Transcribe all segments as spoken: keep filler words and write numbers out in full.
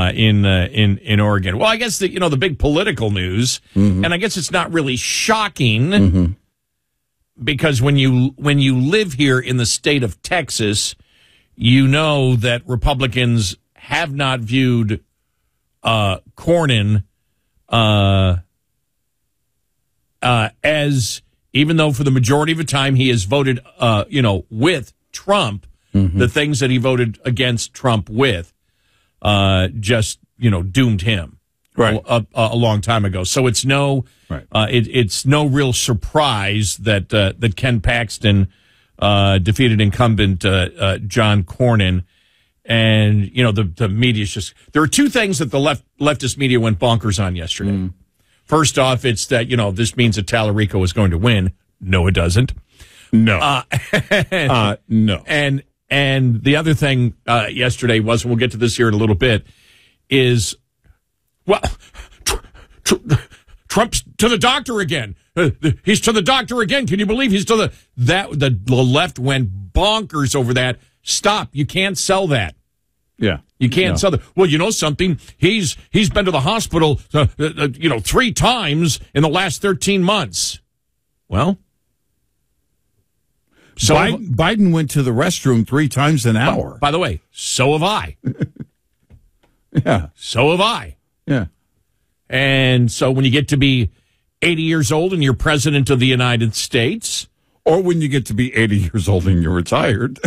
uh, in uh, in in Oregon. Well, I guess the you know the big political news, mm-hmm. and I guess it's not really shocking mm-hmm. because when you when you live here in the state of Texas, you know that Republicans have not viewed uh, Cornyn uh, uh, as, even though for the majority of the time he has voted, uh, you know, with Trump, mm-hmm. the things that he voted against Trump with. Uh, just you know, doomed him right a, a, a long time ago. So it's no, right. uh, it, it's no real surprise that uh, that Ken Paxton uh, defeated incumbent uh, uh, John Cornyn, and you know the the media's just. There are two things that the left leftist media went bonkers on yesterday. Mm. First off, it's that you know this means that Tallarico is going to win. No, it doesn't. No, uh, and, uh, no, and. And the other thing uh, yesterday was, and we'll get to this here in a little bit, is, well, tr- tr- Trump's to the doctor again. Uh, he's to the doctor again. Can you believe he's to the, that, the, the left went bonkers over that. Stop. You can't sell that. Yeah. You can't no. sell that. Well, you know something? He's, he's been to the hospital, uh, uh, you know, three times in the last thirteen months. Well. So Biden, Biden went to the restroom three times an hour. By, by the way, so have I. yeah. So have I. Yeah. And so when you get to be eighty years old and you're president of the United States. Or when you get to be eighty years old and you're retired.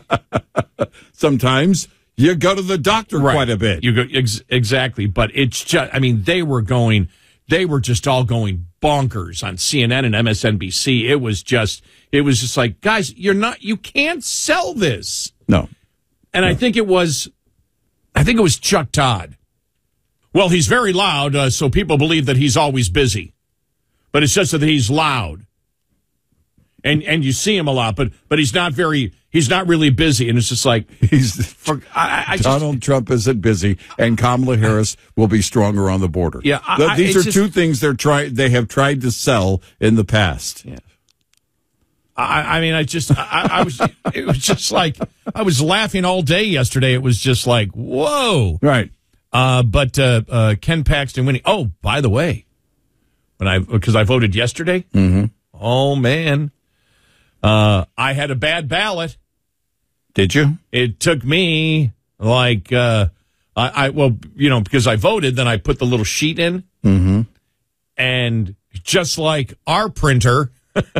Sometimes you go to the doctor right. quite a bit. You go ex- Exactly. But it's just, I mean, they were going, they were just all going bonkers on C N N and M S N B C. It was just, it was just like, guys, you're not, you can't sell this. No. And no. I think it was, I think it was Chuck Todd. Well, he's very loud, uh, so people believe that he's always busy. But it's just that he's loud. And and you see him a lot, but but he's not very, he's not really busy. And it's just like, he's for, I, I Donald just, Trump isn't busy, and Kamala Harris will be stronger on the border. Yeah, I, These I, are just, two things they're try, they have tried to sell in the past. Yeah. I, I mean, I just, I, I was, it was just like, I was laughing all day yesterday. It was just like, whoa. Right. Uh, but uh, uh, Ken Paxton winning. Oh, by the way, when I, because I voted yesterday. Mm-hmm. Oh, man. Uh, I had a bad ballot. Did you? It took me like, uh, I, I, well, you know, because I voted, then I put the little sheet in. Mm-hmm. And just like our printer,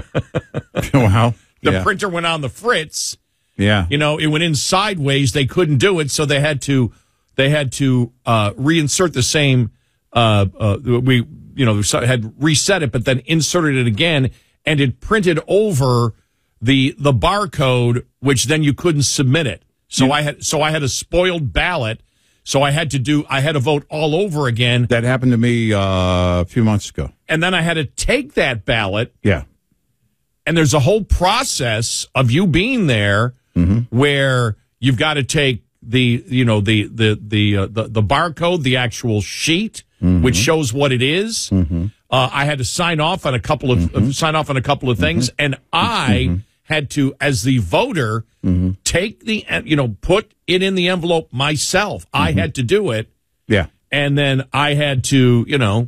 wow. The yeah. printer went on the fritz. Yeah. You know, it went in sideways. They couldn't do it, so they had to they had to uh, reinsert the same. Uh, uh, we you know had reset it, but then inserted it again, and it printed over the the barcode, which then you couldn't submit it. So you, I had so I had a spoiled ballot. So I had to do I had to vote all over again. That happened to me uh, a few months ago. And then I had to take that ballot. Yeah. And there's a whole process of you being there mm-hmm. where you've got to take the, you know, the the the uh, the, the barcode, the actual sheet, mm-hmm. which shows what it is. Mm-hmm. Uh, I had to sign off on a couple of mm-hmm. uh, sign off on a couple of things, mm-hmm. and I mm-hmm. had to, as the voter, mm-hmm. take the you know put it in the envelope myself. Mm-hmm. I had to do it. Yeah, and then I had to, you know,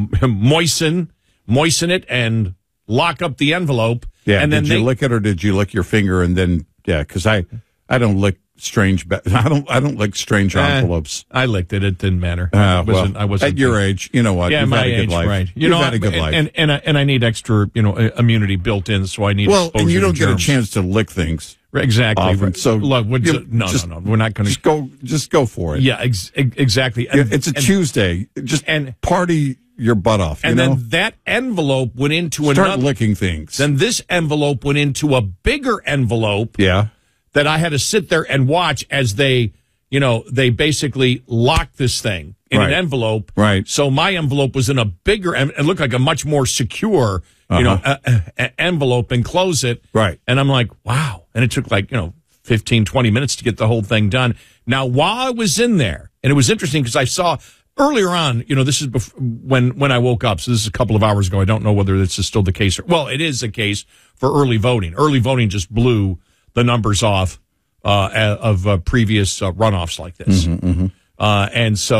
moisten moisten it and lock up the envelope. Yeah. And then did they, you lick it or did you lick your finger and then yeah? Because I, I don't lick strange. Ba- I don't. I don't lick strange eh, envelopes. I licked it. It didn't matter. Uh, I wasn't, well, I wasn't at your age, you know what? Yeah, You've my had a good age, life. right? You You've know, had a good and, life. And and I, and I need extra, you know, immunity built in, so I need. Well, and you don't get a germs. chance to lick things. Exactly. Often. So look, we're you, just, no, just, no, no, we're not going to just go. Just go for it. Yeah, ex- exactly. And, it's a and, Tuesday. Just and party your butt off. You and know? then that envelope went into Start another. licking things. Then this envelope went into a bigger envelope. Yeah. That I had to sit there and watch as they, you know, they basically locked this thing in right. an envelope. Right. So my envelope was in a bigger, and it looked like a much more secure, you uh-huh. know, a, a envelope and close it. Right. And I'm like, wow. And it took like, you know, fifteen, twenty minutes to get the whole thing done. Now, while I was in there, and it was interesting because I saw earlier on, you know, this is before, when, when I woke up. So this is a couple of hours ago. I don't know whether this is still the case. Or, well, it is the case for early voting. Early voting just blew the numbers off uh, of uh, previous uh, runoffs like this. Mm-hmm, mm-hmm. Uh, and so